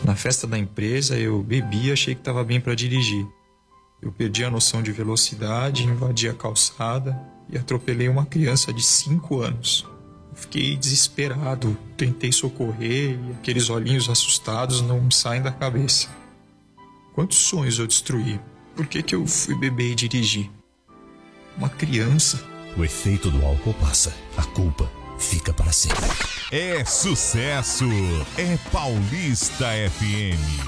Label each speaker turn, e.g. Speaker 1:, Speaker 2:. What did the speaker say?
Speaker 1: Na festa da empresa, eu bebi e achei que estava bem para dirigir. Eu perdi a noção de velocidade, invadi a calçada e atropelei uma criança de 5 anos. Eu fiquei desesperado, tentei socorrer e aqueles olhinhos assustados não me saem da cabeça. Quantos sonhos eu destruí? Por que eu fui beber e dirigir? Uma criança.
Speaker 2: O efeito do álcool passa, a culpa fica para sempre.
Speaker 3: É sucesso! É Paulista FM.